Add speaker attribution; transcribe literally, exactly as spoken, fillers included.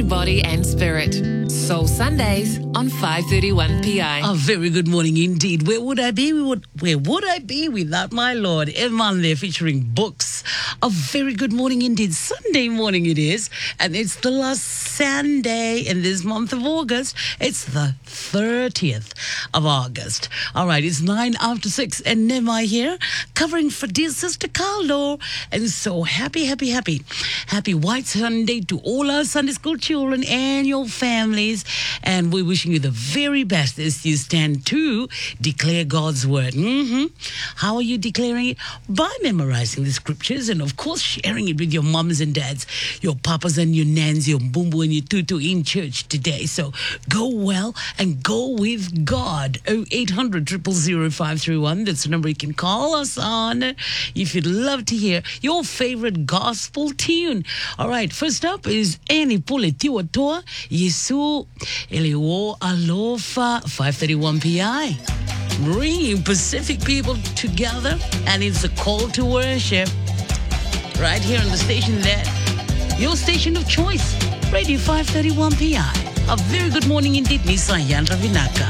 Speaker 1: body and spirit. Soul Sundays on five thirty-one P I.
Speaker 2: A very good morning indeed. Where would I be? We would, where would I be without my Lord? Evan there featuring books. A very good morning indeed. Sunday morning it is. And it's the last Sunday in this month of August. It's the thirtieth of August. All right, it's nine after six. And Nema here, covering for dear Sister Carlo. And so happy, happy, happy. Happy White Sunday to all our Sunday school children and your families. And we're wishing you the very best as you stand to declare God's word. Mm-hmm. How are you declaring it? By memorizing the scriptures and, of course, sharing it with your mums and dads, your papas and your nans, your bumbu and your tutu in church today. So go well and go with God. oh eight hundred, zero zero zero, five three one. That's the number you can call us on if you'd love to hear your favorite gospel tune. All right, first up is Annie Puletiwa Toa, Yesu Eliwo Alofa, five thirty-one P I. Bringing Pacific people together, and it's a call to worship right here on the station that your station of choice, Radio five thirty-one P I. A very good morning indeed, Nisa Yandra Vinaka.